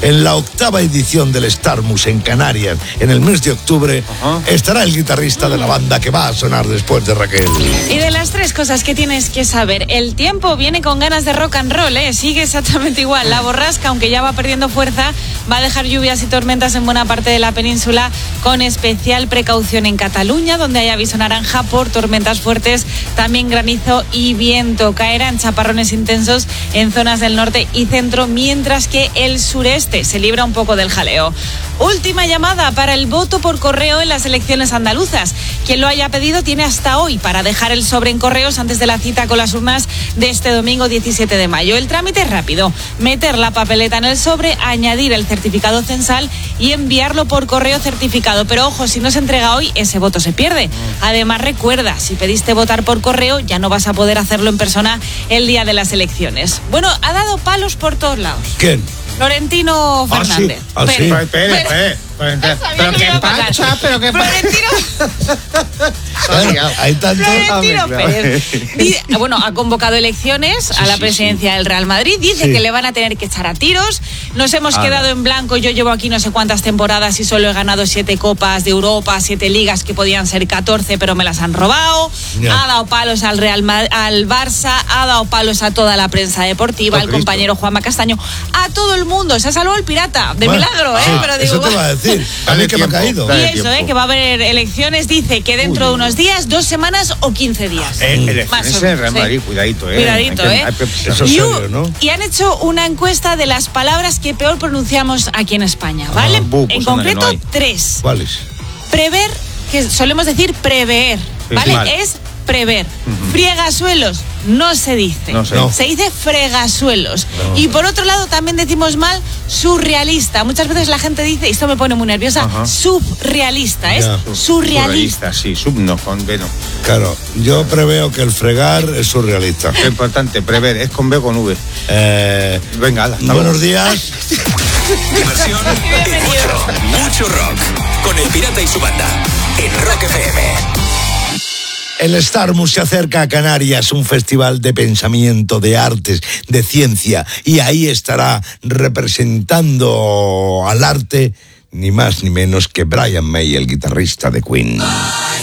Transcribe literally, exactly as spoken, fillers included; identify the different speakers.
Speaker 1: en la octava edición del Starmus en Canarias, en el mes de octubre, uh-huh. estará el guitarrista de la banda que va a sonar después de Raquel.
Speaker 2: Y de las tres cosas que tienes que saber, el tiempo viene con ganas de rock and roll, ¿eh? Sigue exactamente igual. La borrasca, aunque ya va perdiendo fuerza, va a dejar lluvias y tormentas en buena parte de la península, con especial precaución en Cataluña, donde hay aviso naranja por tormentas fuertes, también granizo y viento. Caerán chaparrones intensos en zonas del norte y centro, mientras que el sureste se libra un poco del jaleo. Última llamada para el voto por correo en las elecciones andaluzas. Quien lo haya pedido tiene hasta hoy para dejar el sobre en correos antes de la cita con las urnas de este domingo diecisiete de mayo. El trámite es rápido: meter la papeleta en el sobre, añadir el certificado censal y enviarlo por correo certificado. Pero ojo, si no se entrega hoy, ese voto se pierde. Además, recuerda, si pediste votar por correo, ya no vas a poder hacerlo en persona el día de las elecciones. Bueno, ha dado palos por todos lados.
Speaker 1: ¿Quién?
Speaker 2: Florentino Fernández.
Speaker 1: Ah, sí. Ah, sí.
Speaker 3: Espere, espere. Pero qué pacha, pero qué pacha.
Speaker 2: Florentino.
Speaker 1: Hay tanto.
Speaker 2: Florentino Pérez. Dice, bueno, ha convocado elecciones sí, a la presidencia sí, sí. del Real Madrid. Dice sí. que le van a tener que echar a tiros. Nos hemos ah, quedado en blanco. Yo llevo aquí no sé cuántas temporadas y solo he ganado siete copas de Europa, siete ligas que podían ser catorce, pero me las han robado. Yeah. Ha dado palos al Real Madrid, al Barça, ha dado palos a toda la prensa deportiva, oh, al Cristo. compañero Juanma Castaño, a todo el mundo. Se ha salvado el pirata, de bueno, milagro, ¿eh?
Speaker 1: Sí,
Speaker 2: pero
Speaker 1: digo, eso te va a decir. A mí que me ha caído.
Speaker 2: Y eso, ¿eh? Que va a haber elecciones, dice que dentro Uy. de unos días, dos semanas o quince días.
Speaker 3: Eh, elecciones en Real Madrid, sí. cuidadito, ¿eh?
Speaker 2: Cuidadito,
Speaker 3: hay que,
Speaker 2: ¿eh?
Speaker 3: Hay que,
Speaker 1: eso es serio, ¿no?
Speaker 2: Y han hecho una encuesta de las palabras que peor pronunciamos aquí en España, ¿vale? Ah, bu, pues en concreto, no tres.
Speaker 1: ¿Cuáles?
Speaker 2: Prever, que solemos decir prever, ¿vale? Sí, sí. Es prever. Uh-huh. Friegasuelos no se dice,
Speaker 3: no sé. no.
Speaker 2: se dice fregasuelos. No. Y por otro lado también decimos mal surrealista. Muchas veces la gente dice, y esto me pone muy nerviosa, uh-huh. subrealista, es yeah. surrealista.
Speaker 3: Surrealista, sí, sub no, con B no.
Speaker 1: Claro, yo preveo que el fregar es surrealista.
Speaker 3: Qué importante, prever, es con B o con V.
Speaker 1: Eh,
Speaker 3: Venga, ala,
Speaker 1: buenos días.
Speaker 4: Diversión y mucho, mucho rock. Con el Pirata y su banda, en Rock F M.
Speaker 1: El Starmus se acerca a Canarias, un festival de pensamiento, de artes, de ciencia, y ahí estará representando al arte ni más ni menos que Brian May, el guitarrista de Queen.